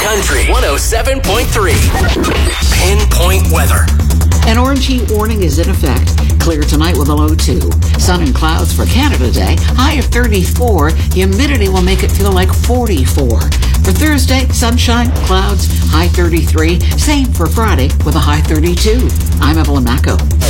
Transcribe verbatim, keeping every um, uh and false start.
Country one oh seven point three. Pinpoint weather. An orange heat warning is in effect. Clear tonight with a low two. Sun and clouds for Canada Day. High of thirty-four. Humidity will make it feel like forty-four. For Thursday, sunshine, clouds, high thirty-three. Same for Friday with a high thirty-two. I'm Evelyn Macco.